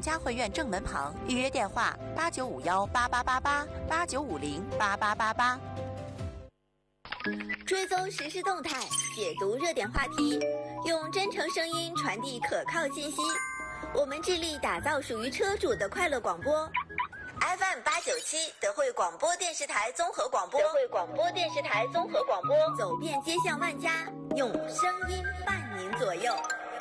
佳汇苑正门旁，预约电话8951888889508888。 追踪实时动态，解读热点话题，用真诚声音传递可靠信息。我们致力打造属于车主的快乐广播。FM897德惠广播电视台综合广播，走遍街巷万家，用声音伴您左右。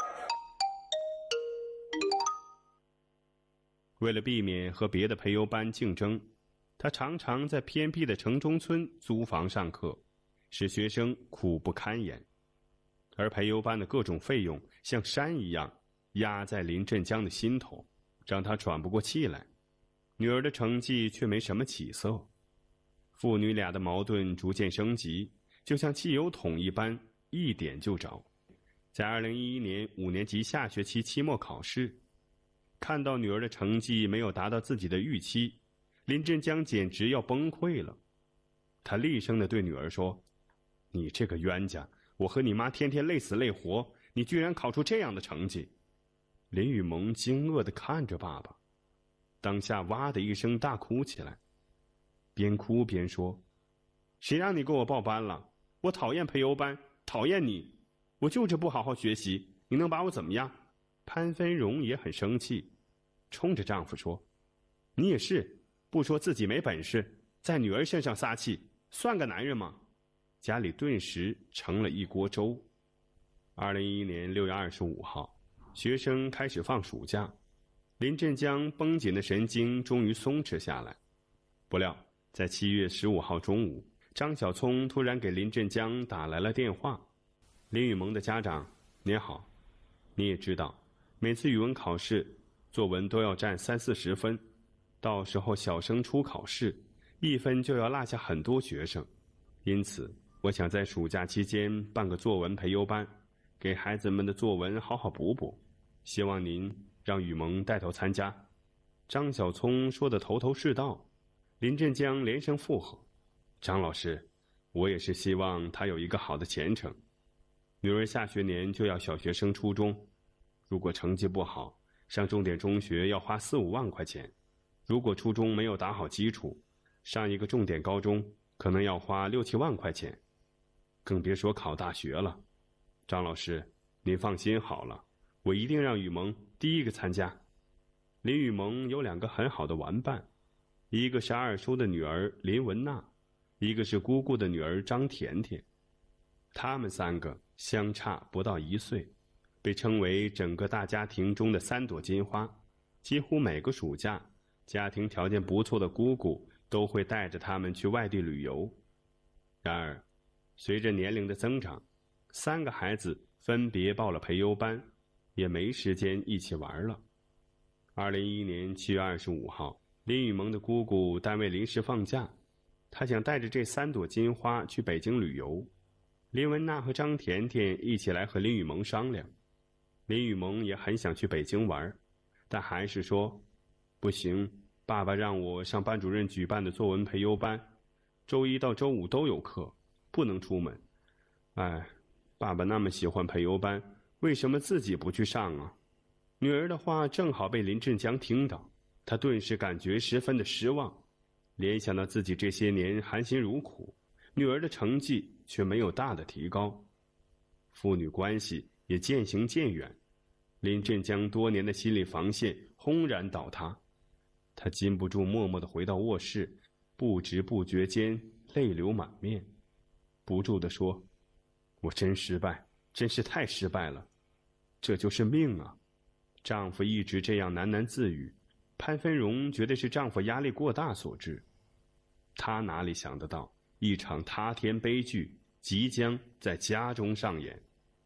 为了避免和别的培优班竞争，他常常在偏僻的城中村租房上课，使学生苦不堪言。而培优班的各种费用像山一样压在林振江的心头，让他喘不过气来。女儿的成绩却没什么起色，父女俩的矛盾逐渐升级，就像汽油桶一般，一点就着。在2011年5年级下学期期末考试，看到女儿的成绩没有达到自己的预期，林振江简直要崩溃了。他厉声地对女儿说：“你这个冤家，我和你妈天天累死累活，你居然考出这样的成绩！”林雨萌惊愕地看着爸爸，当下哇的一声大哭起来，边哭边说：“谁让你给我报班了？我讨厌培优班，讨厌你！我就是不好好学习，你能把我怎么样？”潘芬荣也很生气，冲着丈夫说：“你也是，不说自己没本事，在女儿身上撒气，算个男人吗？”家里顿时成了一锅粥。2011年6月25号，学生开始放暑假，林振江绷紧的神经终于松弛下来。不料，在7月15号中午，张小聪突然给林振江打来了电话：“林雨萌的家长，您好，你也知道，每次语文考试，作文都要占30-40分，到时候小升初考试，1分就要落下很多学生，因此我想在暑假期间办个作文培优班，给孩子们的作文好好补补，希望您让雨萌带头参加。”张小聪说得头头是道，林振江连声附和：“张老师，我也是希望他有一个好的前程。女儿下学年就要小学升初中，如果成绩不好，上重点中学要花4-5万块钱；如果初中没有打好基础，上一个重点高中可能要花6-7万块钱，更别说考大学了。张老师，您放心好了，我一定让雨萌第一个参加。”林雨萌有2个很好的玩伴，一个是二叔的女儿林文娜，一个是姑姑的女儿张甜甜。他们3个相差不到1岁，被称为整个大家庭中的3朵金花。几乎每个暑假，家庭条件不错的姑姑都会带着他们去外地旅游。然而，随着年龄的增长，3个孩子分别报了培优班，也没时间一起玩了。2011年7月25号，林雨萌的姑姑单位临时放假，她想带着这3朵金花去北京旅游。林文娜和张甜甜一起来和林雨萌商量。林雨萌也很想去北京玩，但还是说：“不行，爸爸让我上班主任举办的作文培优班，周1到周5都有课，不能出门。哎，爸爸那么喜欢培优班，为什么自己不去上啊？”女儿的话正好被林振江听到，他顿时感觉十分的失望，联想到自己这些年含辛茹苦，女儿的成绩却没有大的提高，父女关系也渐行渐远。林振江多年的心理防线轰然倒塌，他禁不住默默地回到卧室，不知不觉间泪流满面，不住地说：“我真失败，真是太失败了，这就是命啊！”丈夫一直这样喃喃自语，潘芬荣觉得是丈夫压力过大所致。她哪里想得到，一场塌天悲剧即将在家中上演。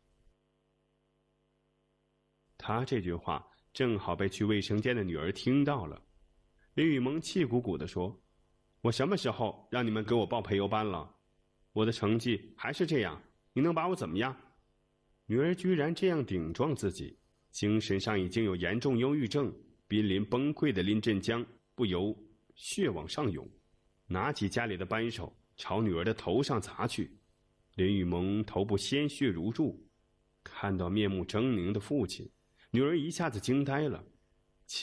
她这句话正好被去卫生间的女儿听到了。林雨萌气鼓鼓地说：“我什么时候让你们给我报培优班了？我的成绩还是这样，你能把我怎么样？”女儿居然这样顶撞自己，精神上已经有严重忧郁症、濒临崩溃的林振江不由血往上涌，拿起家里的扳手朝女儿的头上砸去。林雨萌头部鲜血如注，看到面目狰狞的父亲，女儿一下子惊呆了。